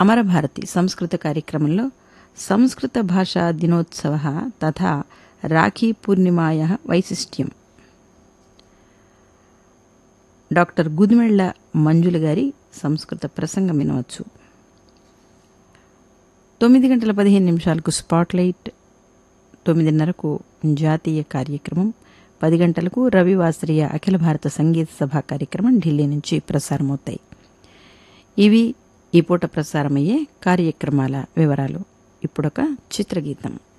అమరభారతి సంస్కృత కార్యక్రమంలో సంస్కృత భాషా దినోత్సవ తథా రాఖీ పూర్ణిమాయ వైశిష్ట్యం డాక్టర్ గుదిమెళ్ల మంజుల గారి సంస్కృత ప్రసంగం వినవచ్చు. 9:15 స్పాట్లైట్, 9:30 జాతీయ కార్యక్రమం, 10 గంటలకు రవివాసరియ అఖిల భారత సంగీత సభ కార్యక్రమం ఢిల్లీ నుంచి ప్రసారమవుతాయి. ఇవి ఈ పూట ప్రసారమయ్యే కార్యక్రమాల వివరాలు. ఇప్పుడొక చిత్రగీతం.